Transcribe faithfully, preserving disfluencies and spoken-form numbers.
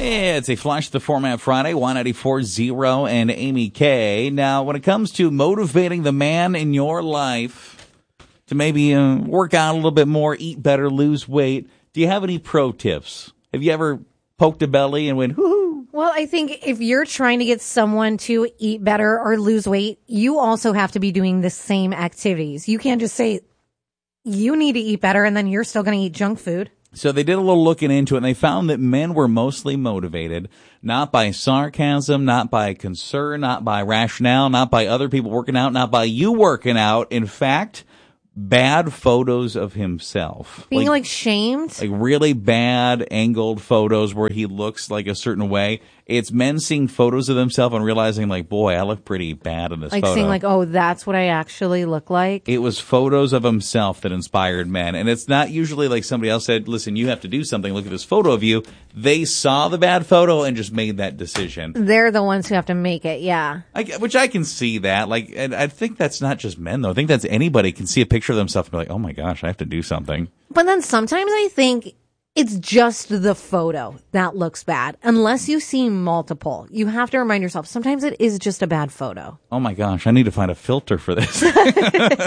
It's a Flash the Format Friday, one ninety-four Zero and Amy K. Now, when it comes to motivating the man in your life to maybe uh, work out a little bit more, eat better, lose weight, do you have any pro tips? Have you ever poked a belly and went, whoo-hoo? Well, I think if you're trying to get someone to eat better or lose weight, you also have to be doing the same activities. You can't just say you need to eat better and then you're still going to eat junk food. So they did a little looking into it, and they found that men were mostly motivated, not by sarcasm, not by concern, not by rationale, not by other people working out, not by you working out. In fact, bad photos of himself. Being like, like shamed? Like really bad angled photos where he looks like a certain way. It's men seeing photos of themselves and realizing like, boy, I look pretty bad in this like photo. Like seeing like, oh, that's what I actually look like. It was photos of himself that inspired men. And it's not usually like somebody else said, listen, you have to do something. Look at this photo of you. They saw the bad photo and just made that decision. They're the ones who have to make it. Yeah. I, which I can see that. Like, and I think that's not just men though. I think that's anybody can see a picture of themselves and be like, oh my gosh, I have to do something. But then sometimes I think it's just the photo that looks bad. Unless you see multiple, you have to remind yourself, sometimes it is just a bad photo. Oh my gosh, I need to find a filter for this.